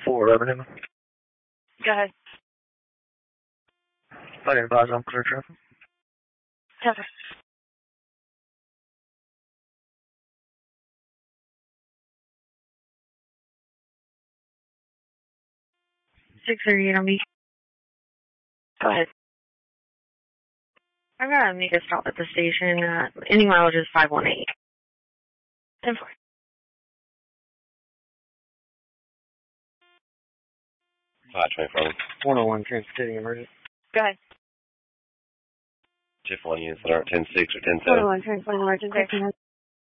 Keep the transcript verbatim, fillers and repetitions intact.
four Revenue. Go ahead. I can advise on clear traffic. Traffic. six thirty-eight on me. Go ahead. I gotta make a stop at the station. Uh, any mileage is five one eight. ten four. five twenty-four. one oh one Transportating Emergency. Go ahead. Shift one units that aren't ten six or ten one oh seven. one Transportating Emergency.